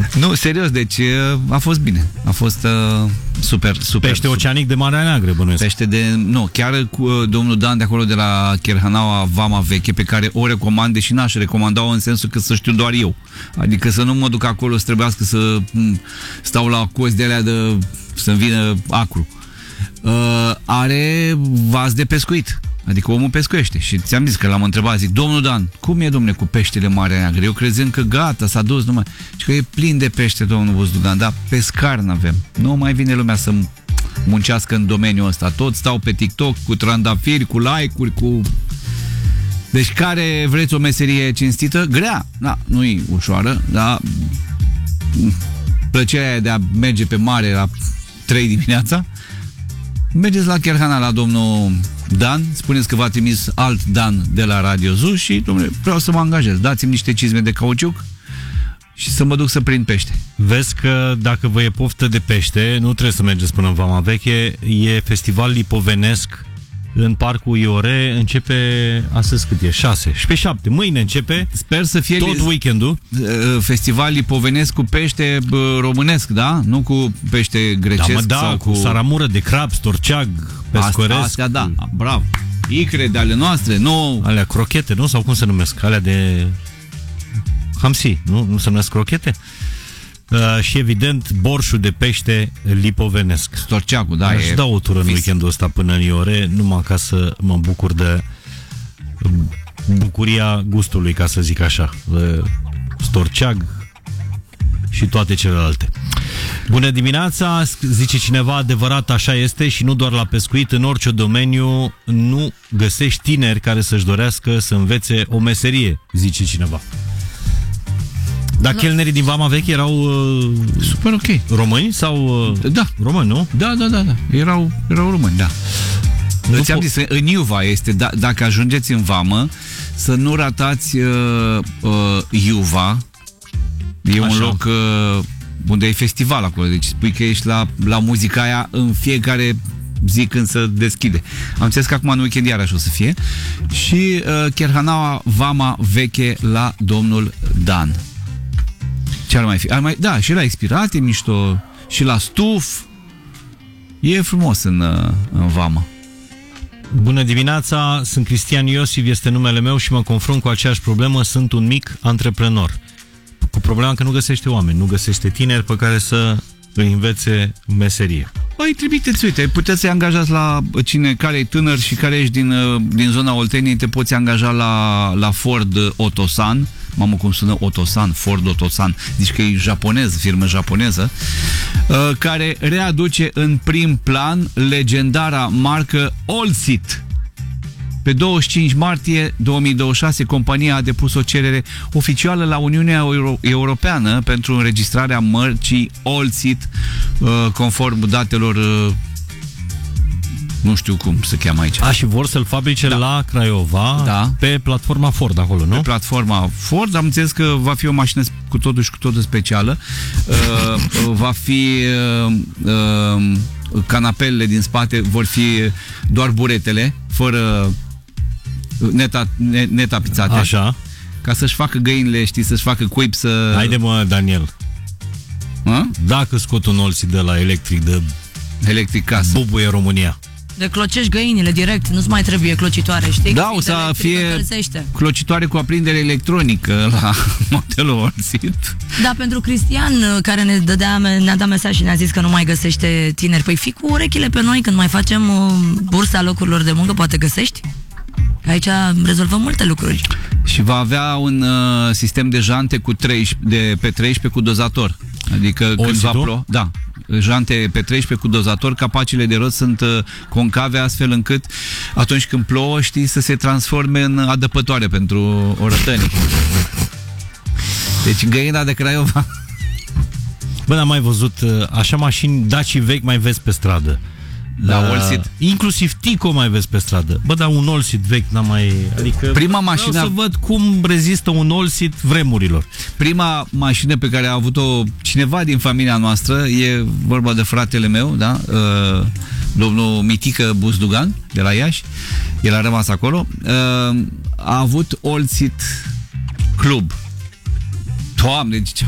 Nu, serios, deci a fost bine. A fost super. Pește oceanic de Marea Neagră, bănuiesc. Pește nu, chiar cu domnul Dan de acolo de la Cherhanaua, Vama Veche, pe care o recomand, deși n-aș recomanda-o în sensul că să știu doar eu. Adică să nu mă duc acolo să trebuiască să stau la cozi de alea să-mi vină acru. Are vas de pescuit. Adică omul pescuiește. Și ți-am zis că l-am întrebat, zic, domnul Dan, cum e, domne, cu peștele Marea Neagră? Eu crezând că gata, s-a dus numai. Și că e plin de pește, domnul Buzdugan, dar pescar n-avem. Nu mai vine lumea să muncească în domeniul ăsta. Toți stau pe TikTok cu trandafiri, cu like-uri, cu... Deci care vreți o meserie cinstită? Grea. Da, nu e ușoară, dar plăcerea aia de a merge pe mare la 3 dimineața. Mergeți la Cherhana, la domnul Dan, spuneți că v-a trimis alt Dan de la Radio Zoo și, domnule, vreau să mă angajez. Dați-mi niște cizme de cauciuc și să mă duc să prind pește. Vezi că dacă vă e poftă de pește, nu trebuie să mergeți până în Vama Veche, e festival lipovenesc în Parcul Iore, începe astăzi cât e? 6 și pe 7, mâine începe. Sper să fie tot weekendul. Festival lipovenesc cu pește românesc, da? Nu cu pește grecesc. Sau cu saramură de crab, storceag, pescoresc. Astea, da, bravo. Icre de ale noastre, nu... Alea crochete, nu? Sau cum se numesc? Alea de... hamsi, nu? Nu se numesc crochete? Și evident borșul de pește lipovenesc. Storceagul, da. Aș da o tură în weekendul ăsta până în Iore, numai ca să mă bucur de bucuria gustului, ca să zic așa. Storceag și toate celelalte. Bună dimineața, zice cineva, adevărat, așa este, și nu doar la pescuit, în orice domeniu nu găsești tineri care să-și dorească să învețe o meserie, zice cineva. Dar chelnerii din Vama Veche erau super ok. Români sau da, români, nu? Da. Erau români, da. Nu ți-am zis, în Iuva este, dacă ajungeți în Vamă, să nu ratați Iuva. E un loc unde e festival acolo, deci spui că ești la muzica aia în fiecare zi când se deschide. Am înțeles că acum în weekend iarăși o să fie. Și Cherhanaua, Vama Veche la domnul Dan. Ce ar mai fi? Da, și la Expirat e mișto, și la Stuf. E frumos în Vamă. Bună dimineața, sunt Cristian Iosif, este numele meu și mă confrunt cu aceeași problemă. Sunt un mic antreprenor. Cu problema că nu găsește oameni, nu găsește tineri pe care să îi învețe meserie. Păi, trimiteți, uite, puteți să-i angajați la care e tânăr și care ești din zona Olteniei, te poți angaja la Ford Otosan. Mamă, cum sună Otosan, Ford Otosan. Zici că e japonez, firmă japoneză, care readuce în prim plan legendara marcă Allseat. Pe 25 martie 2026, compania a depus o cerere oficială la Uniunea Europeană pentru înregistrarea mărcii Allseat, conform datelor, nu știu cum se cheamă aici. Și vor să-l fabrice la Craiova, pe platforma Ford acolo, nu? Pe platforma Ford, am înțeles că va fi o mașină cu totul specială. Va fi canapelele din spate vor fi doar buretele, fără netapițate. Așa. Ca să-și facă găinile, știi, să-și facă cuib să... Haide mă, Daniel. Dacă scot un Allseat de la electric, de electric casă, bubuie România. De clăcești găinile direct, nu-ți mai trebuie clocitoare, știi? Da, o să fie clocitoare cu aprindere electronică la modelul Allseat. Da, pentru Cristian, care ne-a dat mesaj și ne-a zis că nu mai găsește tineri, păi fii cu urechile pe noi când mai facem bursa locurilor de muncă, poate găsești? Aici rezolvăm multe lucruri. Și va avea un sistem de jante pe 13 cu dozator. Adică când va ploua, jante pe 13 cu dozator, capacile de roți sunt concave, astfel încât atunci când plouă, știi, să se transforme în adăpătoare pentru orătănii. Deci găina de Craiova. Bă, am mai văzut așa mașini Daci vechi, mai vezi pe stradă. Allseat. Inclusiv Tico mai vezi pe stradă. Bă, dar un Allseat vechi n-am mai... Adică prima mașină... vreau să văd cum rezistă un Allseat vremurilor. Prima mașină pe care a avut-o cineva din familia noastră, e vorba de fratele meu, da? Domnul Mitică Buzdugan, de la Iași. El a rămas acolo. A avut Allseat Club. Doamne,